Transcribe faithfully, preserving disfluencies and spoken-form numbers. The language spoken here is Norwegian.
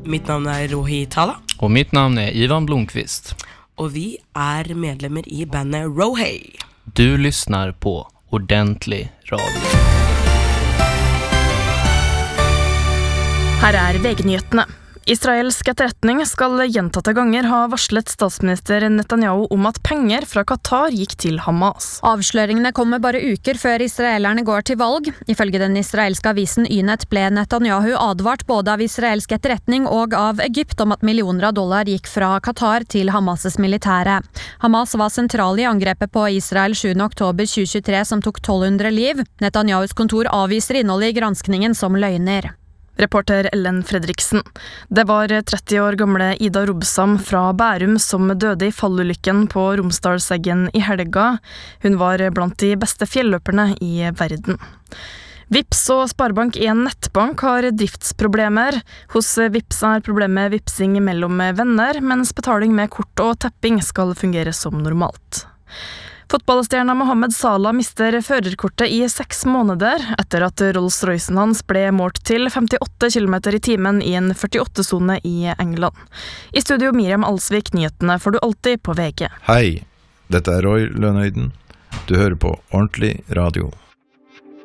Mitt navn er Rohi Tala. Og mitt navn er Ivan Blomqvist. Og vi er medlemmer i bandet Rohei. Du lyssnar på Ordentlig Radio. Her er V G-nyhetene. Israelsk etterretning skal gjentatte ganger ha varslet statsminister Netanyahu om at penger fra Qatar gikk til Hamas. Avsløringene kommer bare uker før israelerne går til valg. Ifølge den israelske avisen Ynet ble Netanyahu advart både av israelsk etterretning og av Egypt om at millioner av dollar gikk fra Qatar til Hamas' militære. Hamas var sentral i angrepet på Israel sjuende oktober tjue tjuetre som tok tolv hundre liv. Netanyahus kontor avviser innholdet i granskningen som løgner. Reporter Ellen Fredriksen. Det var tretti år gamle Ida Robsam fra Bærum som døde i fallulykken på Romsdalseggen i helga. Hun var blant de beste fjelløperne i verden. Vipps og Sparebank en nettbank har driftsproblemer. Hos Vipps er problemet vipsing mellom venner, mens betaling med kort og tapping skal fungere som normalt. Fotballstjerna Mohamed Salah mister førerkortet i seks måneder etter at Rolls-Roycen hans ble målt til femtiåtte kilometer i timen i en førtiåtte-sone i England. I studio Miriam Alsvik, nyhetene får du alltid på V G. Hei, dette er Roy Lønøyden. Du hører på Ordentlig Radio.